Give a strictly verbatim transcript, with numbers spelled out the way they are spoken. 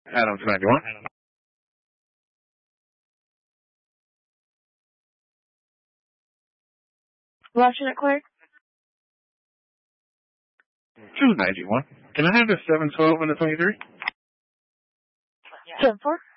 Adams ninety-one. Lieutenant Clerk. two ninety-one. Can I have the seven twelve and the twenty-three? ten four.